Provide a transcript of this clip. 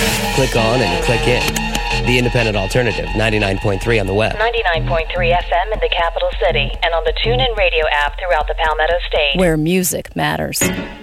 Click on and click in. The Independent Alternative, 99.3 on the web. 99.3 FM in the capital city and on the TuneIn Radio app throughout the Palmetto State. Where music matters.